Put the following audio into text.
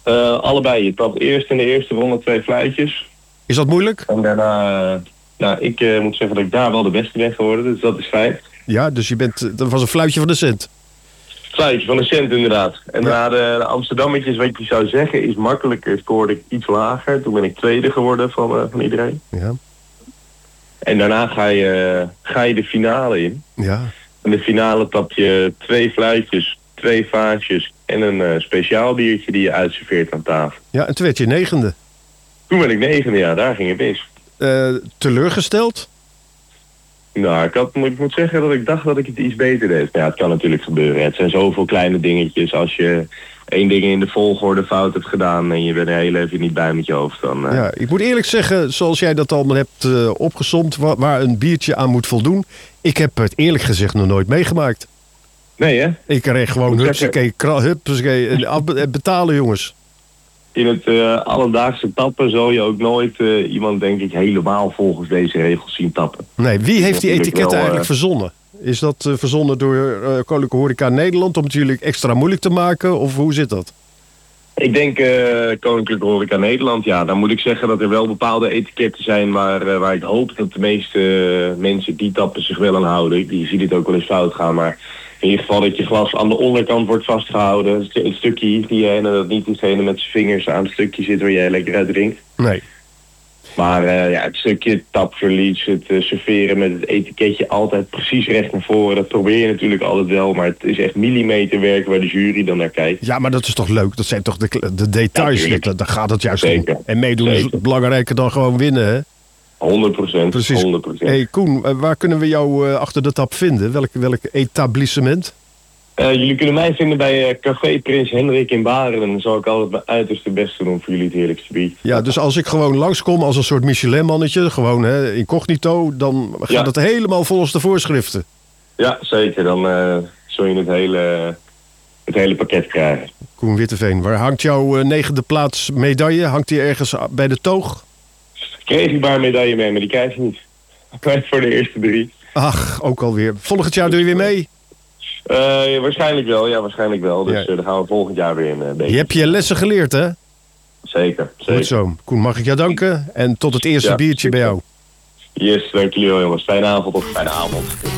Allebei. Je tapt eerst in de eerste ronde 2 fluitjes. Is dat moeilijk? En daarna... ik moet zeggen dat ik daar wel de beste ben geworden, dus dat is fijn. Ja, dus dat was een fluitje van de cent. Fluitje van de cent inderdaad. En daarna de Amsterdammetjes, wat je zou zeggen, is makkelijker. Scoorde ik iets lager. Toen ben ik tweede geworden van iedereen. Ja. En daarna ga je de finale in. Ja. In de finale tap je 2 fluitjes, 2 vaatjes en een speciaal biertje die je uitserveert aan tafel. Ja, en toen werd je 9e. Toen ben ik 9e, ja, daar ging het mis. Teleurgesteld? Nou, ik moet zeggen dat ik dacht dat ik het iets beter deed. Maar ja, het kan natuurlijk gebeuren. Het zijn zoveel kleine dingetjes. Als je 1 ding in de volgorde fout hebt gedaan en je bent er heel even niet bij met je hoofd, dan... Ja, ik moet eerlijk zeggen, zoals jij dat allemaal hebt opgesomd, waar een biertje aan moet voldoen. Ik heb het eerlijk gezegd nog nooit meegemaakt. Nee, hè? Ik kreeg gewoon hupsakee, betalen, jongens. In het alledaagse tappen zal je ook nooit iemand, denk ik, helemaal volgens deze regels zien tappen. Nee, wie heeft die etiketten eigenlijk verzonnen? Is dat verzonnen door Koninklijke Horeca Nederland om het jullie extra moeilijk te maken? Of hoe zit dat? Ik denk Koninklijke Horeca Nederland, ja. Dan moet ik zeggen dat er wel bepaalde etiketten zijn waar ik hoop dat de meeste mensen die tappen zich wel aan houden. Je ziet het ook wel eens fout gaan, maar in ieder geval dat je glas aan de onderkant wordt vastgehouden. Het stukje hief niet heen en dat niet diegene met zijn vingers aan het stukje zit waar jij lekker uit drinkt. Nee. Maar het stukje tapverlies, het serveren met het etiketje altijd precies recht naar voren. Dat probeer je natuurlijk altijd wel, maar het is echt millimeterwerk waar de jury dan naar kijkt. Ja, maar dat is toch leuk? Dat zijn toch de details? Ja, daar gaat het juist om. En meedoen is belangrijker dan gewoon winnen, hè? 100%. Precies. 100%. Hey Koen, waar kunnen we jou achter de tap vinden? Welk etablissement? Jullie kunnen mij vinden bij Café Prins Hendrik in Baren. En dan zal ik altijd mijn uiterste beste doen voor jullie het heerlijkste biertje. Ja, dus als ik gewoon langskom als een soort Michelin-mannetje, gewoon incognito, dan gaat het helemaal volgens de voorschriften. Ja, zeker. Dan zul je het hele pakket krijgen. Koen Witteveen, waar hangt jouw 9e plaats medaille? Hangt die ergens bij de toog? Kreeg ik maar medaille mee, maar die krijg je niet. Kwijt voor de eerste 3. Ach, ook alweer. Volgend jaar doe je weer mee? Waarschijnlijk wel. Dus daar gaan we volgend jaar weer in. Je hebt je lessen geleerd, hè? Zeker. Goed zo. Koen, mag ik jou danken? En tot het eerste biertje bij jou. Yes, dank jullie wel, jongens. Fijne avond of fijne avond.